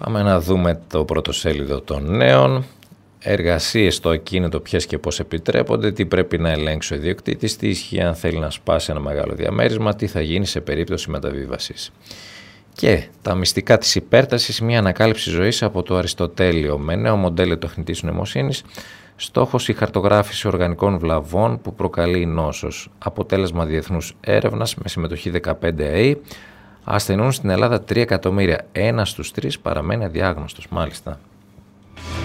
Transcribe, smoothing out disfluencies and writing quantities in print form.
Πάμε να δούμε το πρωτοσέλιδο των νέων. Εργασίες στο ακίνητο, ποιες και πώς επιτρέπονται, τι πρέπει να ελέγξει ο ιδιοκτήτης, τι ισχύει αν θέλει να σπάσει ένα μεγάλο διαμέρισμα, τι θα γίνει σε περίπτωση μεταβίβασης. Και τα μυστικά της υπέρτασης, μια ανακάλυψη ζωής από το Αριστοτέλειο με νέο μοντέλο τεχνητής νοημοσύνης. Στόχος η χαρτογράφηση οργανικών βλαβών που προκαλεί η νόσος. Αποτέλεσμα διεθνούς έρευνας με συμμετοχή 15 ΑΕΗ. Ασθενούν στην Ελλάδα 3 εκατομμύρια. 1 στους 3 παραμένει αδιάγνωστος, μάλιστα.